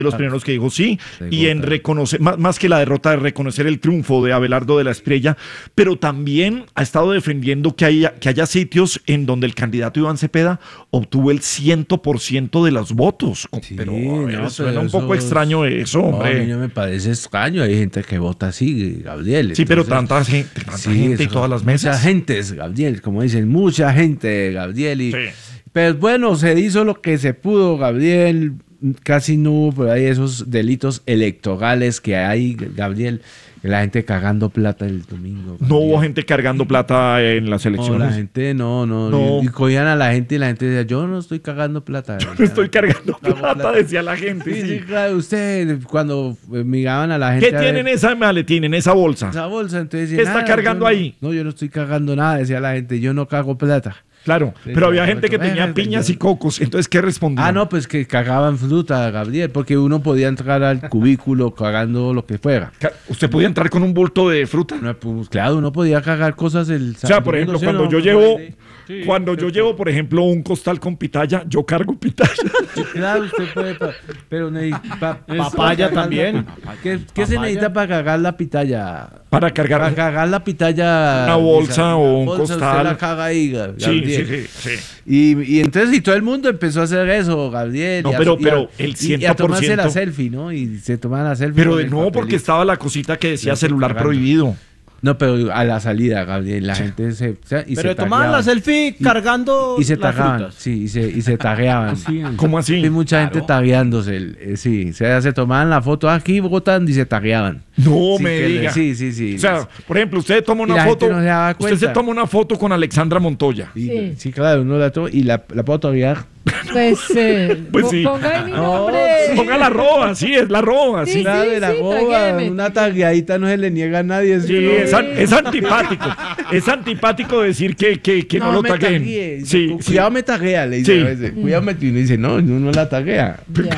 de los primeros que dijo sí, y en reconocer, más que la derrota, de reconocer el triunfo de Abelardo de la Espriella, pero también ha estado defendiendo que haya sitios en donde el candidato Iván Cepeda obtuvo el 100% de los votos. Sí, pero no, suena pero un poco eso extraño eso, hombre. A mí no me parece extraño, hay gente que vota así, Gabriel. Sí, pero entonces, tanta gente y todas las mesas. Mucha gente es Gabriel, como dicen, mucha gente, Gabriel. Y, pero bueno, se hizo lo que se pudo, Gabriel. Casi no hubo por ahí esos delitos electorales que hay, Gabriel. La gente cagando plata el domingo. Gabriel. No hubo gente cargando plata en las elecciones. No, la gente no. Y cogían a la gente y la gente decía, yo no estoy cagando plata. Yo no estoy cargando plata, decía la gente. Sí, claro, usted, cuando miraban a la gente. ¿Qué tienen en esa maletín, en esa bolsa? Esa bolsa, entonces ¿Qué está cargando ahí? No, yo no estoy cargando nada, decía la gente, yo no cago plata. Claro, pero había gente que tenía piñas y cocos, entonces ¿qué respondían? Ah, no, pues que cagaban fruta, Gabriel, porque uno podía entrar al cubículo cagando lo que fuera. ¿Usted podía entrar con un bulto de fruta? No, pues, claro, uno podía cagar cosas O sea, por ejemplo, cuando yo llevo, por ejemplo, un costal con pitaya, yo cargo pitaya. Sí, claro, usted puede, pero papaya también. ¿Qué se necesita para cagar la pitaya? Para cagar la pitaya. Una bolsa o un costal. Usted la caga ahí, Gabriel. Sí. Y entonces, y todo el mundo empezó a hacer eso, Gabriel. No, pero el 100%. Y a tomarse la selfie, ¿no? Y se tomaban la selfie. Pero no, porque estaba la cosita que decía celular prohibido. No, pero a la salida, Gabriel, la gente se... Pero tomaban la selfie cargando y se tagueaban, sí, y se tagueaban. ¿Cómo así? Hay mucha gente tagueándose, sí. Se tomaban la foto aquí, votan y se tagueaban. No me diga. Sí. O sea, por ejemplo, usted toma una foto, usted se toma una foto con Alexandra Montoya. Sí, claro, uno la toma y la puedo taguear. Pues sí. Ponga ahí mi nombre. Ponga la arroba, sí, es la arroba. Sí, Claro, de la arroba, una tagueadita no se le niega a nadie. Sí, es antipático. Es antipático decir que no lo taguen. Sí, cuidado me taguea, le dice a veces. Cuidado me taguea. Y dice, no, uno la taguea.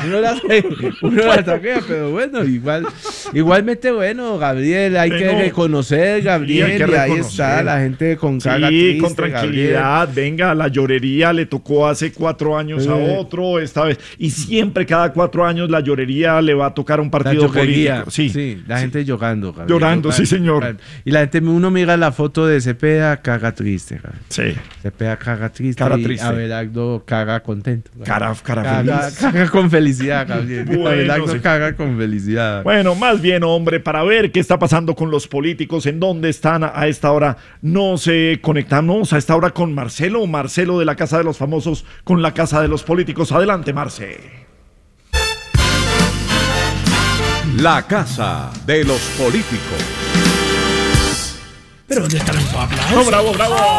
Uno la taguea, pero bueno, igualmente bueno, Gabriel, hay que reconocer, Gabriel, y ahí está la gente con cara triste, con tranquilidad. Gabriel. Venga, la llorería le tocó hace 4 años a otro, esta vez. Y siempre, cada 4 años, la llorería le va a tocar a un partido político. Sí, la gente llorando, Gabriel. Llorando, sí, señor. Y la gente, uno mira la foto de Cepeda, caga triste, Gabriel. Sí. Cepeda caga triste. Cara triste. Abelardo caga contento. Cara feliz. Caga con felicidad, Gabriel. Bueno, Abelardo caga con felicidad. Bueno, más bien, hombre, para ver qué está pasando con los políticos, en dónde están a esta hora, nos conectamos a esta hora con Marcelo de la Casa de los Famosos, con la Casa de los Políticos. Adelante, Marce. La Casa de los Políticos. ¿Pero dónde están los aplausos? ¡Oh, bravo!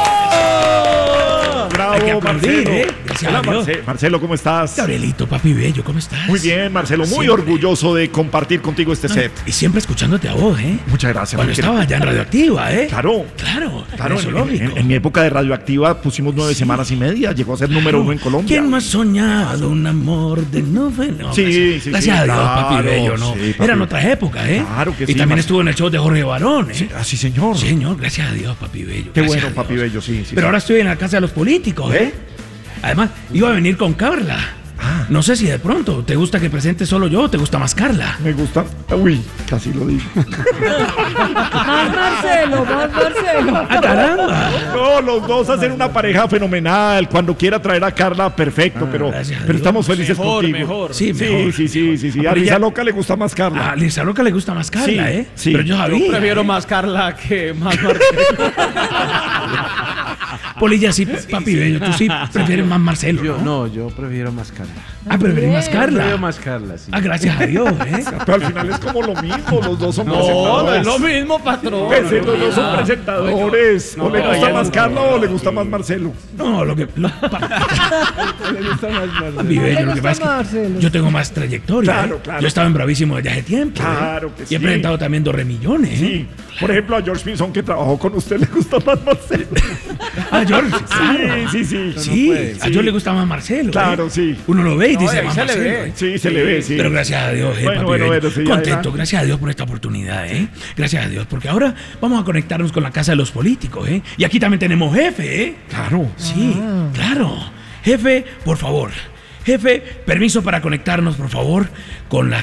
Hay que aplaudir, Marcelo. Hola, Marcelo, ¿cómo estás? Gabrielito, papi bello, ¿cómo estás? Muy bien, Marcelo, muy orgulloso de compartir contigo este set. Y siempre escuchándote a vos, ¿eh? Muchas gracias. Cuando estaba allá en Radioactiva, ¿eh? Claro. En mi época de Radioactiva pusimos 9 semanas y media, llegó a ser número 1 en Colombia. ¿Quién no ha soñado un amor de novela? Sí. Gracias a Dios, papi bello, ¿no? Sí, papi. Eran otra época, ¿eh? Claro que sí. Y también estuvo en el show de Jorge Barón, ¿eh? Sí, señor. Señor, gracias a Dios, papi bello. Qué bueno, papi bello, sí. Pero ahora estoy en la Casa de los Políticos, ¿eh? Además, iba a venir con Carla. No sé si de pronto te gusta que presente solo yo o te gusta más Carla. Me gusta. Uy, casi lo dije. Más Marcelo. ¡Ah, caramba! No, los dos hacen una pareja fenomenal. Cuando quiera traer a Carla, perfecto. Pero estamos felices contigo. Mejor. Sí, mejor. Sí. A Lisa Loca le gusta más Carla. A Lisa Loca le gusta más Carla, Sí, ¿eh? sí. Pero yo sabía. Yo prefiero más Carla que más Marcelo. Polilla, sí, papi bello. Tú sí prefieres más Marcelo, ¿no? Yo prefiero más Carla. Preferís más Carla. Prefiero más Carla, sí. Gracias a Dios, ¿eh? Pero al final es como lo mismo. Los dos son No presentadores. es lo mismo, patrón. Los dos son presentadores. ¿O le gusta más Carla o le gusta más Marcelo? No, lo que... Le gusta más Marcela. Papi bello, lo que gusta pasa es que Marcelo? yo tengo más trayectoria. Claro, ¿eh? claro. Yo estaba en Bravísimo desde hace tiempo. Claro ¿eh? que Y sí. he presentado también 2 remillones, ¿eh? Sí. Por ejemplo, a George Pinzón, que trabajó con usted, le gusta más Marcelo. George, claro. Sí. Sí, a George le gusta más Marcelo. Claro, ¿eh? sí. Uno lo ve y dice ahí más se le Marcelo. ve. ¿eh? Sí, se le ve, sí. Pero gracias a Dios, Bueno, papi bello. sí, Contento, adelante. gracias a Dios por esta oportunidad, ¿eh? Gracias a Dios, porque ahora vamos a conectarnos con la Casa de los Políticos, ¿eh? Y aquí también tenemos jefe, ¿eh? Claro. Sí, claro. Jefe, por favor, Jefe, permiso para conectarnos, por favor, con la